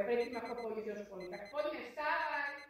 predtým ako pôjdeš do školy. Tak poďme vstávať.